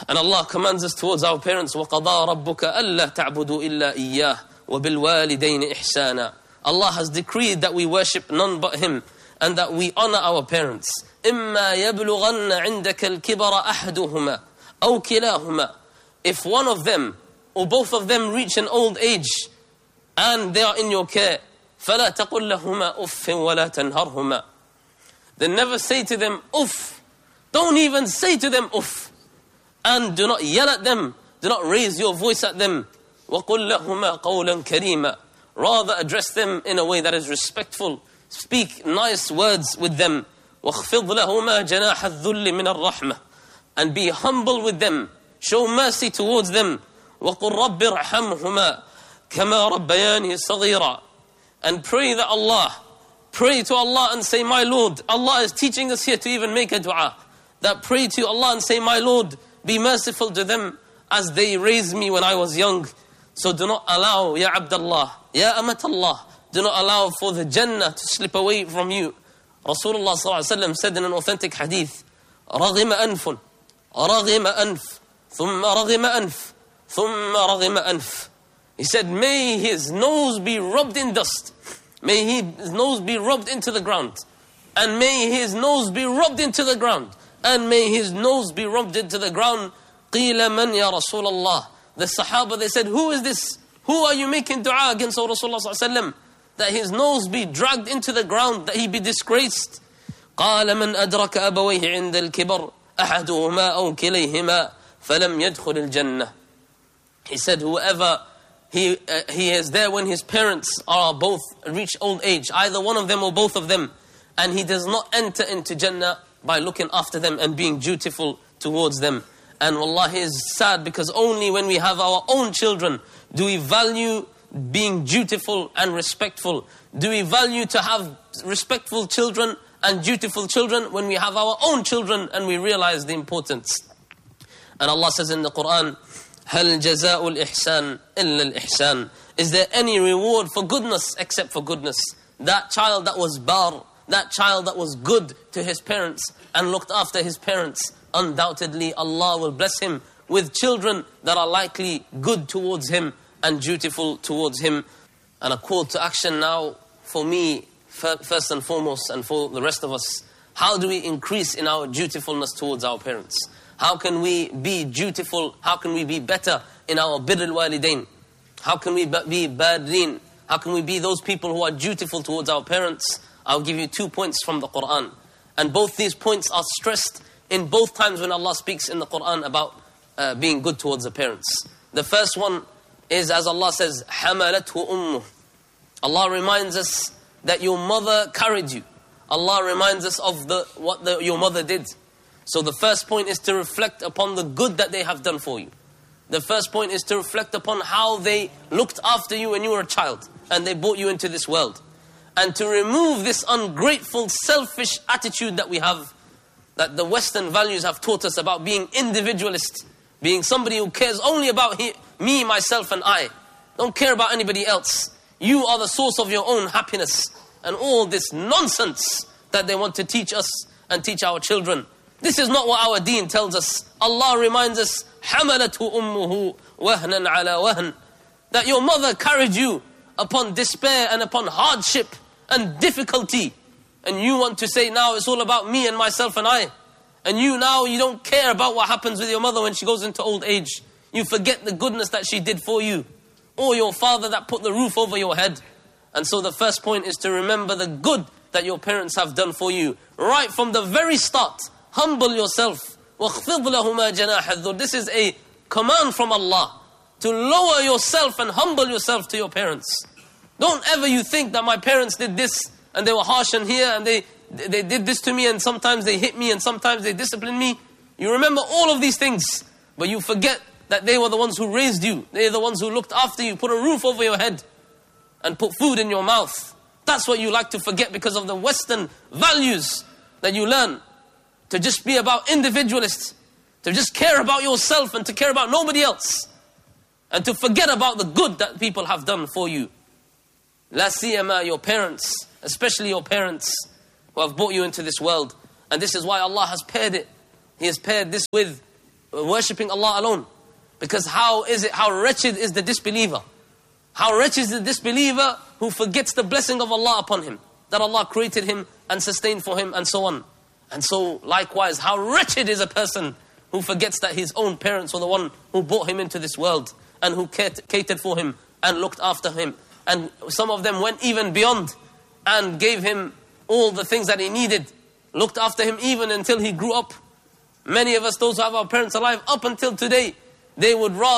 And Allah commands us towards our parents, وَقَضَى رَبُّكَ أَلَّا تَعْبُدُوا إِلَّا إِيَّاهُ وَبِالْوَالِدَيْنِ إِحْسَانًا. Allah has decreed that we worship none but Him and that we honor our parents. إِمَّا يَبْلُغَنَّ عِنْدَكَ الْكِبَرَ أَحْدُهُمَا أَوْ كِلَاهُمَا. If one of them or both of them reach an old age and they are in your care, فَلَا تَقُلْ لَهُمَا أُفٍّ وَلَا تَنْهَرْهُمَا. Then never say to them, uff. Don't even say to them, uff. And do not yell at them. Do not raise your voice at them. وَقُلْ لَهُمَا قَوْلًا كَرِيمًا. Rather address them in a way that is respectful. Speak nice words with them. وَاخْفِضْ لَهُمَا جَنَاحَ الذُّلِّ مِنَ الرَّحْمَةِ. And be humble with them. Show mercy towards them. وَقُلْ رَبِّ ارْحَمْهُمَا كَمَا رَبَّيَانِي صَغِيرًا. And pray to Allah and say, my Lord. Allah is teaching us here to even make a dua. That pray to Allah and say, my Lord, be merciful to them as they raised me when I was young. So do not allow, Ya Abdullah, Ya Amatallah, do not allow for the Jannah to slip away from you. Rasulullah ﷺ said in an authentic hadith, رَغِمَ أَنْفٌ رَغِمَ أَنْفٌ ثُمَّ رَغِمَ أَنْفٌ ثُمَّ رَغِمَ أَنْفٌ. He said, may his nose be rubbed in dust. May his nose be rubbed into the ground. And may his nose be rubbed into the ground. And may his nose be rubbed into the ground. قِيلَ مَنْ يَا رَسُولَ اللَّهِ. The Sahaba, they said, who is this? Who are you making dua against, O Rasulullah ﷺ? That his nose be dragged into the ground, that he be disgraced. قَالَ مَنْ أَدْرَكَ أَبَوَيْهِ عِنْدَ الْكِبَرِ أَحَدُهُمَا أَوْ كِلَيْهِمَا فَلَمْ يَدْخُلِ الْجَنَّةِ. He said, whoever he is there when his parents are both reach old age, either one of them or both of them, and he does not enter into Jannah by looking after them and being dutiful towards them. And wallahi, is sad because only when we have our own children do we value being dutiful and respectful. Do we value to have respectful children and dutiful children when we have our own children and we realize the importance. And Allah says in the Quran, هَلْ جَزَاءُ الْإِحْسَانِ إِلَّا الْإِحْسَانِ. Is there any reward for goodness except for goodness? That child that was bar, that child that was good to his parents and looked after his parents, undoubtedly Allah will bless him with children that are likely good towards him and dutiful towards him. And a call to action now for me, first and foremost, and for the rest of us. How do we increase in our dutifulness towards our parents? How can we be dutiful? How can we be better in our birr al-walidain? How can we be barreen? How can we be those people who are dutiful towards our parents? I'll give you 2 points from the Quran. And both these points are stressed in both times when Allah speaks in the Quran about being good towards the parents. The first one is, as Allah says, حَمَلَتْهُ أُمُّهُ. Allah reminds us that your mother carried you. Allah reminds us of what your mother did. So the first point is to reflect upon the good that they have done for you. The first point is to reflect upon how they looked after you when you were a child and they brought you into this world. And to remove this ungrateful, selfish attitude that we have, that the Western values have taught us about being individualist, being somebody who cares only about me, myself and I. Don't care about anybody else. You are the source of your own happiness. And all this nonsense that they want to teach us and teach our children. This is not what our deen tells us. Allah reminds us, حَمَلَتْهُ أُمُّهُ وَهْنًا عَلَى وَهْنٍ. That your mother carried you upon despair and upon hardship and difficulty. And you want to say now it's all about me and myself and I. And you don't care about what happens with your mother when she goes into old age. You forget the goodness that she did for you. Or your father that put the roof over your head. And so the first point is to remember the good that your parents have done for you. Right from the very start. Humble yourself. وَاخْفِضْ لَهُمَا جَنَاحَ الذُّلِّ. This is a command from Allah. To lower yourself and humble yourself to your parents. Don't ever you think that my parents did this and they were harsh and here and they did this to me and sometimes they hit me and sometimes they disciplined me. You remember all of these things, but you forget that they were the ones who raised you. They're the ones who looked after you, put a roof over your head and put food in your mouth. That's what you like to forget because of the Western values that you learn. To just be about individualists. To just care about yourself and to care about nobody else. And to forget about the good that people have done for you. La siyama, your parents, especially your parents who have brought you into this world. And this is why Allah has paired it. He has paired this with worshipping Allah alone. Because how wretched is the disbeliever? How wretched is the disbeliever who forgets the blessing of Allah upon him, that Allah created him and sustained for him and so on. And so likewise, how wretched is a person who forgets that his own parents were the one who brought him into this world and who catered for him and looked after him. And some of them went even beyond and gave him all the things that he needed, looked after him even until he grew up. Many of us, those who have our parents alive up until today, they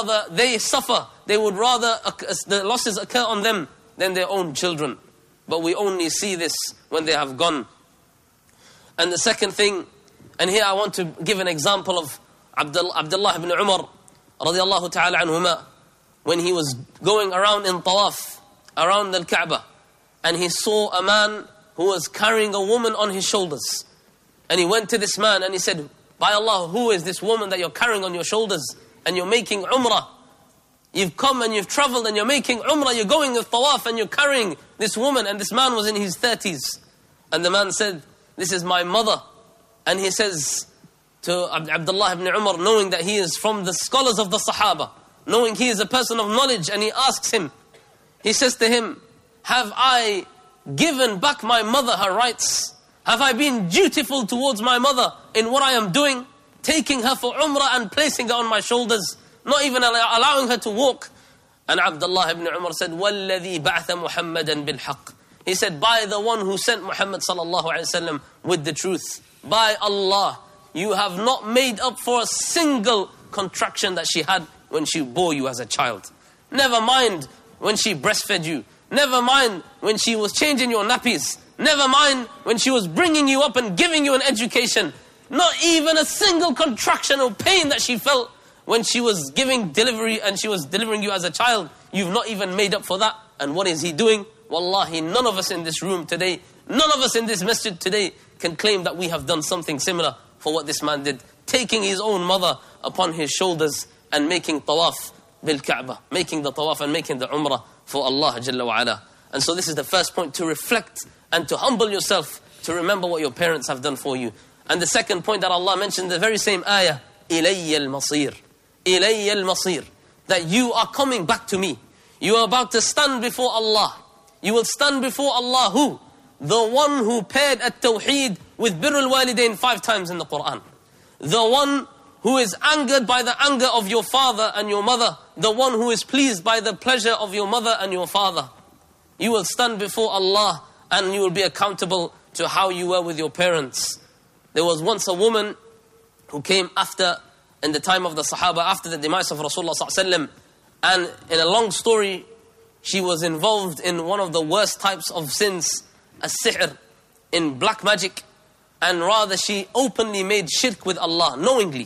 suffer. They would rather the losses occur on them than their own children. But we only see this when they have gone. And the second thing, and here I want to give an example of Abdullah ibn Umar radiyallahu ta'ala anhuma, when he was going around in tawaf, around the Kaaba, and he saw a man who was carrying a woman on his shoulders. And he went to this man and he said, by Allah, who is this woman that you're carrying on your shoulders and you're making umrah? You've come and you've traveled and you're making umrah, you're going with tawaf and you're carrying this woman. And this man was in his 30s. And the man said, this is my mother. And he says to Abdullah ibn Umar, knowing that he is from the scholars of the Sahaba, knowing he is a person of knowledge, and he asks him, he says to him, have I given back my mother her rights? Have I been dutiful towards my mother in what I am doing? Taking her for umrah and placing her on my shoulders, not even allowing her to walk. And Abdullah ibn Umar said, وَالَّذِي بَعْثَ مُحَمَّدًا بِالْحَقِّ. He said, by the one who sent Muhammad sallallahu alayhi wasallam with the truth, by Allah, you have not made up for a single contraction that she had when she bore you as a child. Never mind when she breastfed you. Never mind when she was changing your nappies. Never mind when she was bringing you up and giving you an education. Not even a single contraction or pain that she felt when she was giving delivery and she was delivering you as a child. You've not even made up for that. And what is he doing? Wallahi, none of us in this room today, none of us in this masjid today can claim that we have done something similar for what this man did. Taking his own mother upon his shoulders and making tawaf bil Kaaba, making the tawaf and making the umrah for Allah Jalla wa Ala. And so this is the first point, to reflect and to humble yourself, to remember what your parents have done for you. And the second point that Allah mentioned in the very same ayah, إِلَيَّ الْمَصِيرِ, إِلَيَّ الْمَصِيرِ, that you are coming back to me. You are about to stand before Allah. You will stand before Allah who? The one who paired at-tawheed with birrul walidain 5 times in the Quran. The one who is angered by the anger of your father and your mother. The one who is pleased by the pleasure of your mother and your father. You will stand before Allah and you will be accountable to how you were with your parents. There was once a woman who came in the time of the Sahaba, after the demise of Rasulullah sallallahu alaihi wasallam, and in a long story, she was involved in one of the worst types of sins, as-sihr, in black magic, and rather she openly made shirk with Allah knowingly,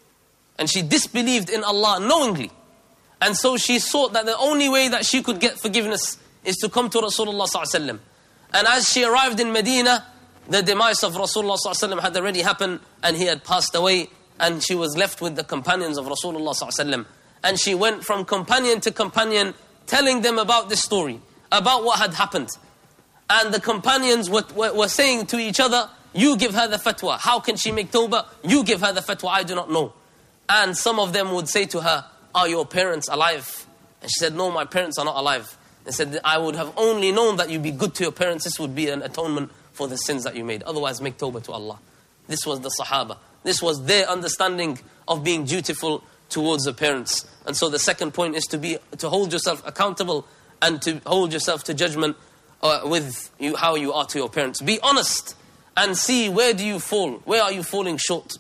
and she disbelieved in Allah knowingly. And so she thought that the only way that she could get forgiveness is to come to Rasulullah sallallahu alaihi wasallam. And as she arrived in Medina, the demise of Rasulullah sallallahu alaihi wasallam had already happened, and he had passed away, and she was left with the companions of Rasulullah sallallahu alaihi wasallam. And she went from companion to companion, telling them about this story, about what had happened. And the companions were saying to each other, you give her the fatwa. How can she make tawbah? You give her the fatwa, I do not know. And some of them would say to her, are your parents alive? And she said, no, my parents are not alive. They said, I would have only known that you'd be good to your parents. This would be an atonement for the sins that you made. Otherwise, make tawbah to Allah. This was the Sahaba. This was their understanding of being dutiful towards the parents. And so the second point is to hold yourself accountable and to hold yourself to judgment with how you are to your parents. Be honest and see, where do you fall? Where are you falling short?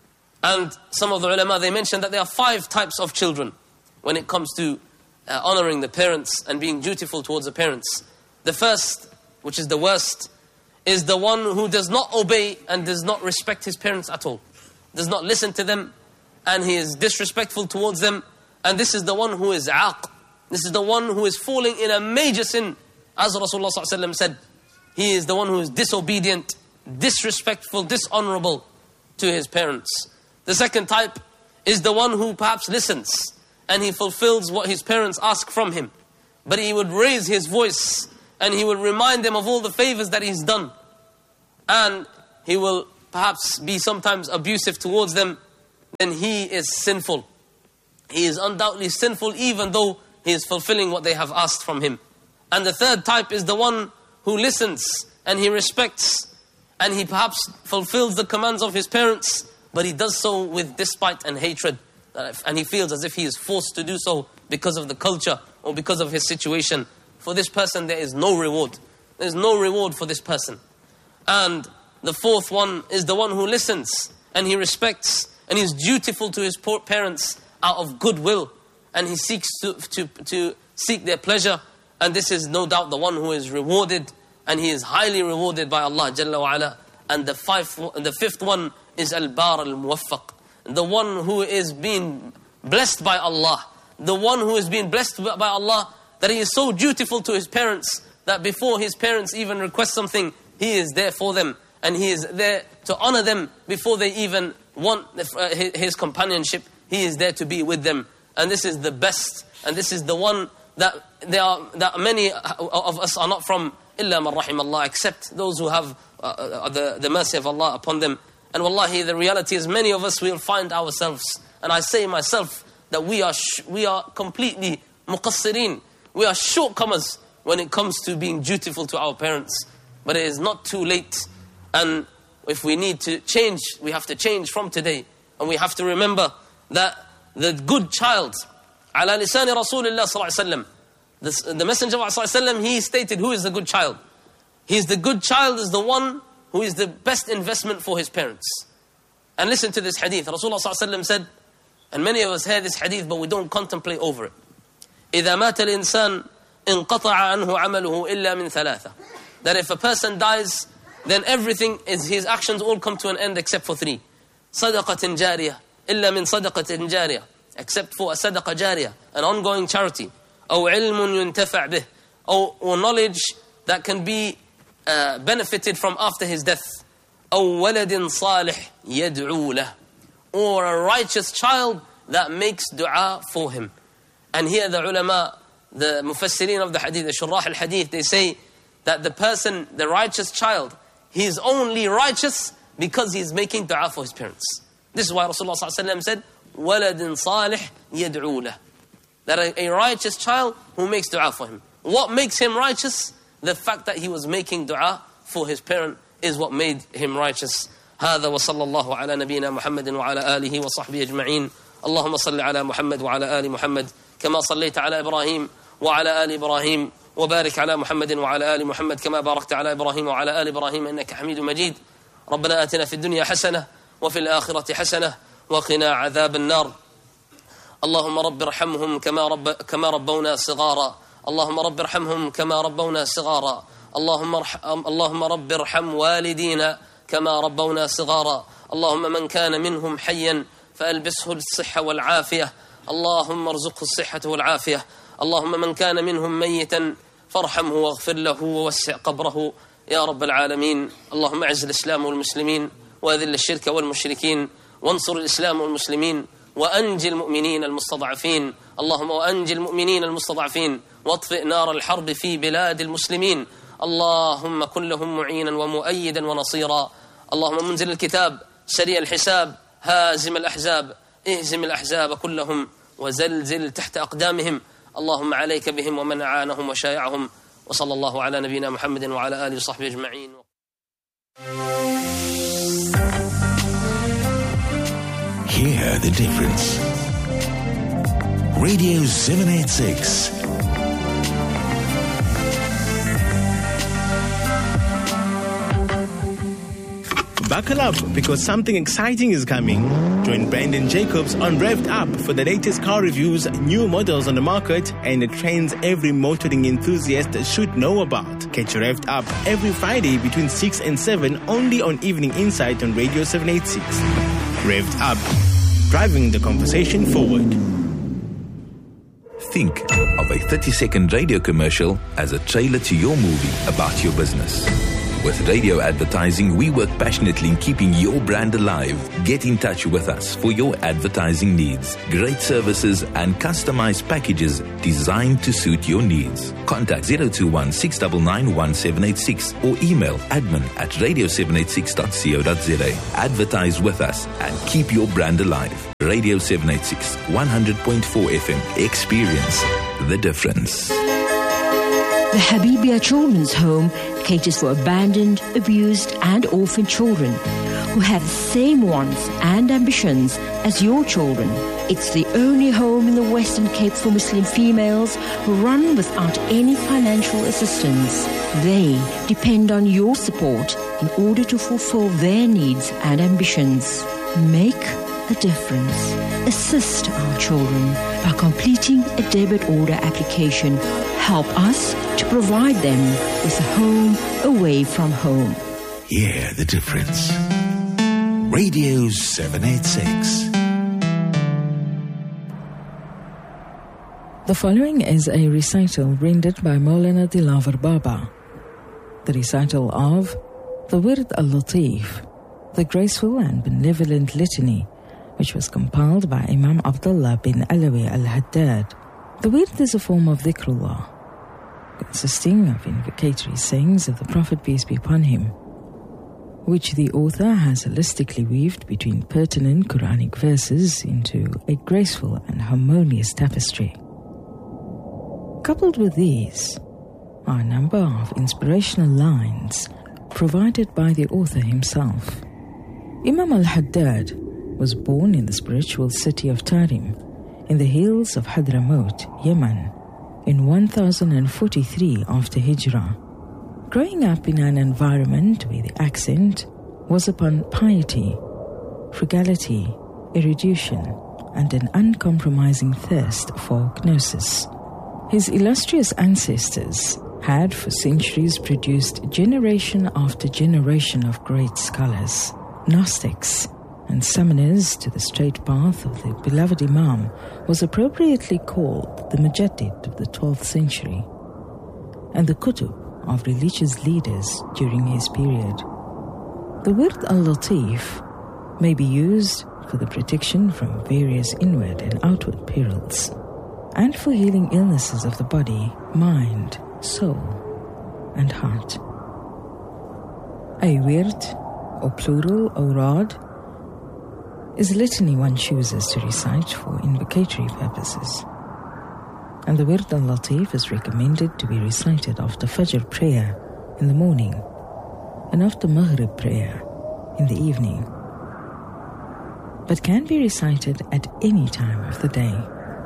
And some of the ulama, they mentioned that there are 5 types of children when it comes to honoring the parents and being dutiful towards the parents. The first, which is the worst, is the one who does not obey and does not respect his parents at all. Does not listen to them, and he is disrespectful towards them. And this is the one who is aq. This is the one who is falling in a major sin. As Rasulullah ﷺ said, he is the one who is disobedient, disrespectful, dishonorable to his parents. The second type is the one who perhaps listens and he fulfills what his parents ask from him. But he would raise his voice and he will remind them of all the favors that he's done. And he will perhaps be sometimes abusive towards them. then he is sinful. He is undoubtedly sinful even though he is fulfilling what they have asked from him. And the third type is the one who listens and he respects and he perhaps fulfills the commands of his parents, but he does so with despite and hatred. And he feels as if he is forced to do so because of the culture or because of his situation. For this person, there is no reward. There is no reward for this person. And the fourth one is the one who listens and he respects and is dutiful to his parents out of goodwill, and he seeks to seek their pleasure. And this is no doubt the one who is rewarded, and he is highly rewarded by Allah Jalla wa Ala. And the fifth one is Al-Bar Al-Muwaffaq, the one who is being blessed by Allah, the one who is being blessed by Allah, that he is so dutiful to his parents that before his parents even request something, he is there for them, and he is there to honor them before they even want his companionship. He is there to be with them. And this is the best, and this is the one that many of us are not from, illa man rahim Allah, except those who have the mercy of Allah upon them. And wallahi, the reality is many of us will find ourselves, and I say myself, that we are completely muqassirin. We are shortcomers when it comes to being dutiful to our parents. But it is not too late. And if we need to change, we have to change from today. And we have to remember that the good child, ala lisani Rasulullah sallallahu alaihi wasallam, the Messenger of Allah sallallahu alaihi wasallam, he stated, who is the good child? The good child is the one who is the best investment for his parents. And listen to this hadith. Rasulullah sallallahu alaihi wasallam said, and many of us hear this hadith, but we don't contemplate over it. إِذَا مَاتَ الْإِنسَانِ انْقَطَعَ عَنْهُ عَمَلُهُ إِلَّا مِنْ ثَلَاثَةٍ. That if a person dies, then everything his actions all come to an end except for three. صَدَقَةٍ جَارِيَةٍ إِلَّا مِنْ صَدَقَةٍ جَارِيَةٍ. Except for a sadaqah jariyah, an ongoing charity. أو علم ينتفع به, or knowledge that can be benefited from after his death. أو ولد صالح يدعو له, or a righteous child that makes dua for him. And here the ulama, the mufassirin of the hadith, the shurrah al-hadith, they say that the person, the righteous child, he is only righteous because he is making dua for his parents. This is why Rasulullah sallallahu alaihi wasallam said, وَلَدٍ صَالِحٍ يَدْعُو لَهُ. That a righteous child who makes dua for him. What makes him righteous? The fact that he was making dua for his parent is what made him righteous. هذا وصلى الله على نبينا محمد وعلى آله وصحبه أجمعين. اللهم صل على محمد وعلى آل محمد كما صليت على إبراهيم وعلى آل إبراهيم وبارك على محمد وعلى آل محمد كما باركت على إبراهيم وعلى آل إبراهيم إنك حميد مجيد. ربنا آتنا في الدنيا حسنة وفي الآخرة حسنة وقنا عذاب النار. اللهم رب ارحمهم كما ربونا صغارا. اللهم رب ارحمهم كما ربونا صغارا. اللهم رب ارحم والدينا كما ربونا صغارا. اللهم من كان منهم حيا فألبسه الصحة والعافية. اللهم ارزقه الصحة والعافية. اللهم من كان منهم ميتا فارحمه واغفر له ووسع قبره يا رب العالمين. اللهم اعز الإسلام والمسلمين وأذل الشرك والمشركين وانصر الإسلام والمسلمين وأنجي المؤمنين المستضعفين. اللهم وأنجي المؤمنين المستضعفين واطفئ نار الحرب في بلاد المسلمين. اللهم كن لهم معينا ومؤيدا ونصيرا. اللهم منزل الكتاب سريع الحساب هازم الأحزاب اهزم الأحزاب كلهم وزلزل تحت أقدامهم. اللهم عليك بهم ومن أعانهم وشايعهم. وصلى الله على نبينا محمد وعلى آله وصحبه أجمعين. Hear the difference. Radio 786. Buckle up because something exciting is coming. Join Brandon Jacobs on Revved Up for the latest car reviews, new models on the market, and the trends every motoring enthusiast should know about. Catch Revved Up every Friday between 6 and 7 only on Evening Insight on Radio 786. Revved Up, driving the conversation forward. Think of a 30-second radio commercial as a trailer to your movie about your business. With radio advertising, we work passionately in keeping your brand alive. Get in touch with us for your advertising needs. Great services and customized packages designed to suit your needs. Contact 021 699 1786 or email admin@radio786.co.za. Advertise with us and keep your brand alive. Radio 786, 100.4 FM. Experience the difference. The Habibia Children's Home caters for abandoned, abused and orphaned children who have the same wants and ambitions as your children. It's the only home in the Western Cape for Muslim females who run without any financial assistance. They depend on your support in order to fulfill their needs and ambitions. Make a difference. Assist our children by completing a debit order application. Help us to provide them with a home away from home. Hear the difference. Radio 786. The following is a recital rendered by Maulana Dilaver Baba. The recital of the Wird al-Latif, the graceful and benevolent litany, which was compiled by Imam Abdullah bin Alawi al-Haddad. The Wird is a form of dhikrullah, consisting of invocatory sayings of the Prophet, peace be upon him, which the author has holistically weaved between pertinent Quranic verses into a graceful and harmonious tapestry. Coupled with these are a number of inspirational lines provided by the author himself. Imam al-Haddad was born in the spiritual city of Tarim, in the hills of Hadramaut, Yemen, in 1043 after Hijrah. Growing up in an environment where the accent was upon piety, frugality, erudition, and an uncompromising thirst for gnosis, his illustrious ancestors had for centuries produced generation after generation of great scholars, Gnostics, and summoners to the straight path of the beloved Imam was appropriately called the Mujaddid of the 12th century and the Kutub of religious leaders during his period. The Wird al-Latif may be used for the protection from various inward and outward perils and for healing illnesses of the body, mind, soul, and heart. A Wird, or plural awrad, is litany one chooses to recite for invocatory purposes. And the Wird al-Latif is recommended to be recited after Fajr prayer in the morning and after Maghrib prayer in the evening, but can be recited at any time of the day.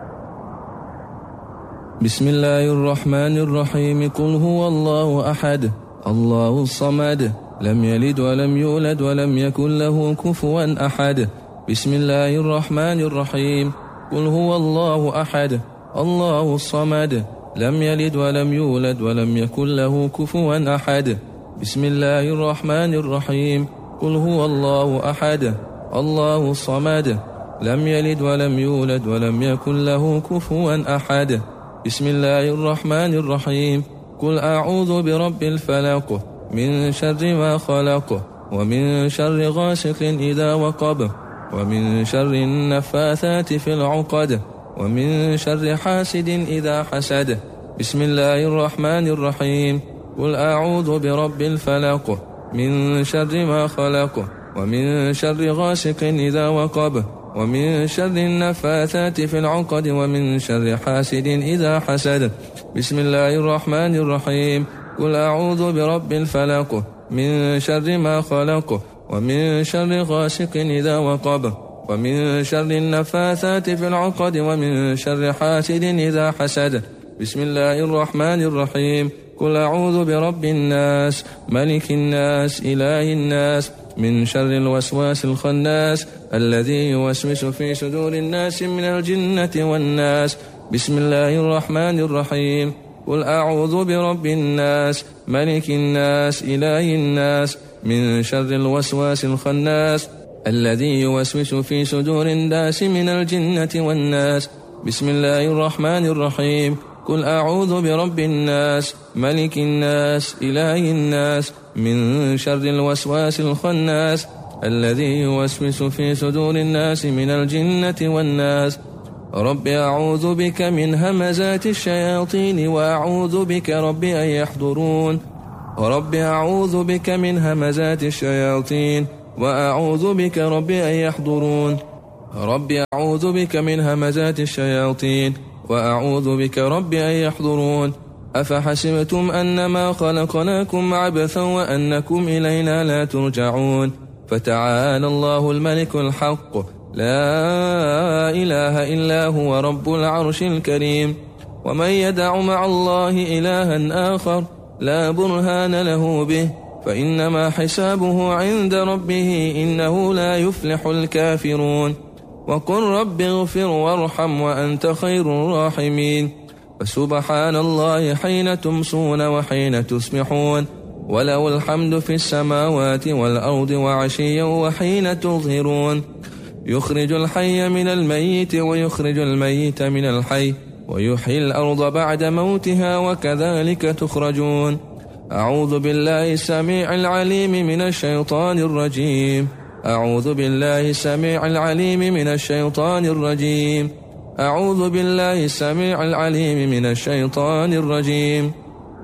Bismillahirrahmanirrahim. Qul huwa Allahu ahad, Allahu samad, lam yalid wa lam yulad wa lam yakul lahu kufuwan ahad. Bismillahirrahmanirrahim. Qul huwa Allahu ahad, Allahu samad, lam yalid wa lam yulad wa lam yakul lahu kufuwan ahad. Bismillahirrahmanirrahim. Qul huwa Allahu ahad, Allahu samad, lam yalid wa lam yulad wa lam yakul lahu kufuwan ahad. Bismillahirrahmanirrahim. Qul a'udhu bi rabbil falaq, min sharri ma khalaq, wa min sharri ghasiqin idha waqab, wa min sharri an-naffathati fil 'uqad, wa min sharri hasidin idha hasad. Bismillahirrahmanirrahim. Qul a'udhu bi rabbil falaq, min sharri ma khalaq, wa min sharri ghasiqin idha waqab, wa min sharri an-naffathati fil 'uqad, wa min sharri hasidin idha hasad. Bismillahirrahmanirrahim. Qul a'udhu bi rabbil falaq, min sharri ma khalaq, wa min sharri ghasiqin idha waqab, wa min sharri an-naffathati fil 'uqad, wa min sharri hasidin idha hasad. Bismillahirrahmanirrahim. Qul a'udhu bi rabbin nas, malikin nas, ilahin nas, min sharri al-waswasil khannas, alladhi yuwaswisu fi sudurin nas min al-jinnati wan nas. Bismillahirrahmanirrahim. Qul a'udhu bi rabbin nas, malikin nas, ilahin nas, min sharri al-waswasil khannas, alladhi yuwaswisu fi sudurin nas min al-jinnati wan nas. Bismillahirrahmanirrahim. قل أعوذ برب الناس ملك الناس إله الناس من شر الوسواس الخناس الذي يوسوس في صدور الناس من الجنة والناس. رب أعوذ بك من همزات الشياطين وأعوذ بك رب أن يحضرون. رب أعوذ بك من همزات الشياطين وأعوذ بك رب أن يحضرون. رب أعوذ بك من همزات الشياطين وأعوذ بك رب أن يحضرون. أفحسبتم أنما خلقناكم عبثا وأنكم إلينا لا ترجعون. فتعالى الله الملك الحق لا إله إلا هو رب العرش الكريم. ومن يدع مع الله إلها آخر لا برهان له به فإنما حسابه عند ربه إنه لا يفلح الكافرون. وقل رب اغفر وارحم وأنت خير الراحمين. فسبحان الله حين تمسون وحين تصبحون وله الحمد في السماوات والأرض وعشيا وحين تظهرون. يخرج الحي من الميت ويخرج الميت من الحي ويحيي الأرض بعد موتها وكذلك تخرجون. أعوذ بالله السميع العليم من الشيطان الرجيم. أعوذ بالله السميع العليم من الشيطان الرجيم. أعوذ بالله السميع العليم من الشيطان الرجيم.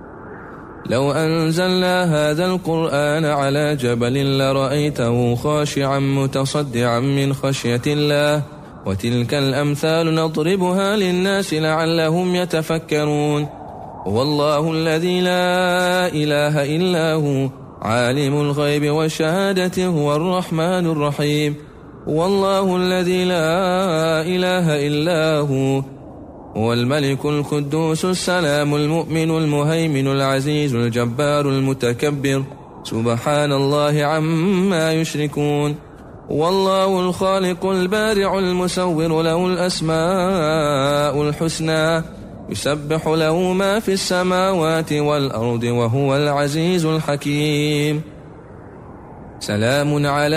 لو أنزلنا هذا القرآن على جبل لرأيته خاشعا متصدعا من خشية الله وتلك الأمثال نضربها للناس لعلهم يتفكرون. والله الذي لا إله إلا هو عالم الغيب والشهادة هو الرحمن الرحيم. والله الذي لا إله إلا هو الملك القدوس السلام المؤمن المهيمن العزيز الجبار المتكبر سبحان الله عما يشركون. والله الخالق البارع المصور له الأسماء الحسنى يسبح له ما في السماوات والأرض وهو العزيز الحكيم. سلام على